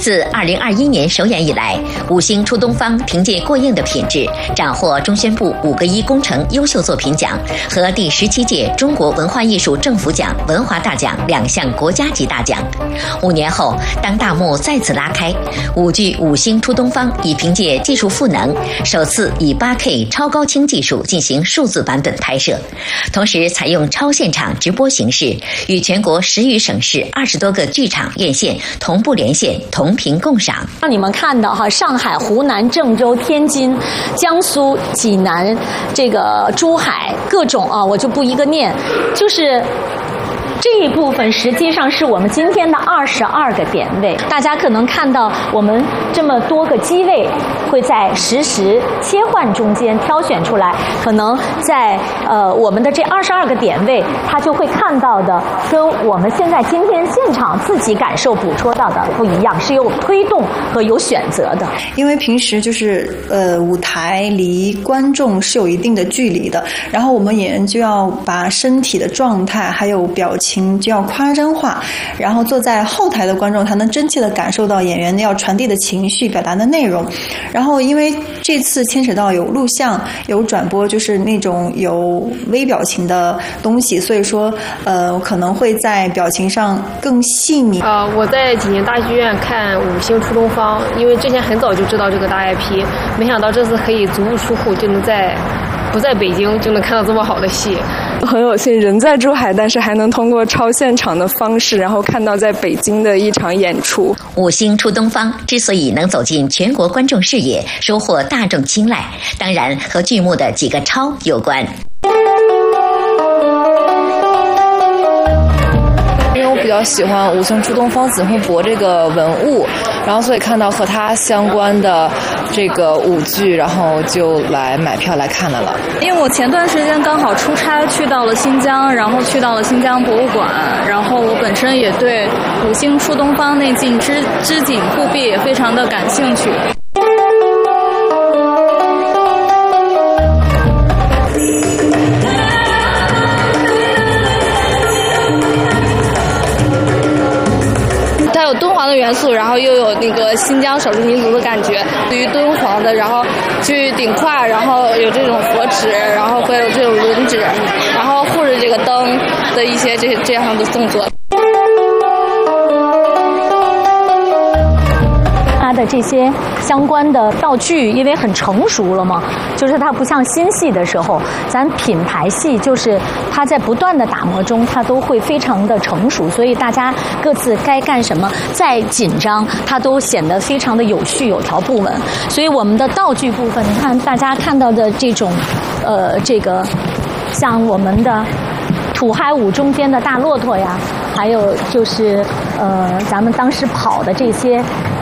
自2021年首演以来，五星出东方凭借过硬的品质，斩获中宣部5个1工程优秀作品奖和第17届中国文化艺术政府奖文华大奖2项国家级大奖。5年后，当大幕再次拉开，舞剧《五星出东方》已凭借技术赋能，首次以8K 超高清技术进行数字版本拍摄，同时采用超现场直播形式，与全国10余省市20多个剧场院线同步连线，同频共赏。 让你们看到哈，上海、湖南、郑州、天津、江苏、济南，这个珠海各种啊，我就不一个念，就是这一部分实际上是我们今天的22个点位。大家可能看到我们这么多个机位会在实时切换中间挑选出来，可能在我们的这22个点位，它就会看到的跟我们现在今天现场自己感受捕捉到的不一样，是有推动和有选择的。 因为平时就是舞台离观众是有一定的距离的，然后我们演员就要把身体的状态还有表情就要夸张化，然后坐在后台的观众才能真切地感受到演员要传递的情绪、表达的内容。然后因为这次牵扯到有录像、有转播，就是那种有微表情的东西，所以说可能会在表情上更细腻。 我在济宁大剧院看《五星出东方》，因为之前很早就知道这个大 IP， 没想到这次可以足不出户就能不在北京就能看到这么好的戏， 很有幸人在珠海，但是还能通过超现场的方式，然后看到在北京的一场演出。 五星出东方之所以能走进全国观众视野，收获大众青睐，当然和剧目的几个超有关。 因为我比较喜欢五星出东方子弘博这个文物，然后所以看到和它相关的这个舞剧，然后就来买票来看的了。 因为我前段时间刚好出差去到了新疆，然后去到了新疆博物馆，然后我本身也对五星出东方那件织锦护臂也非常的感兴趣。它有敦煌的元素，然后又有那个新疆少数民族的感觉。对于敦煌的，然后去顶胯，然后有这种佛指，然后会有这种轮指，然后护着这个灯的一些这样的动作。 它的这些相关的道具因为很成熟了嘛，就是它不像新戏的时候，咱品牌戏就是它在不断的打磨中，它都会非常的成熟，所以大家各自该干什么，再紧张它都显得非常的有序有条不紊。所以我们的道具部分，你看大家看到的这种这个像我们的土嗨舞中间的大骆驼呀，还有就是咱们当时跑的这些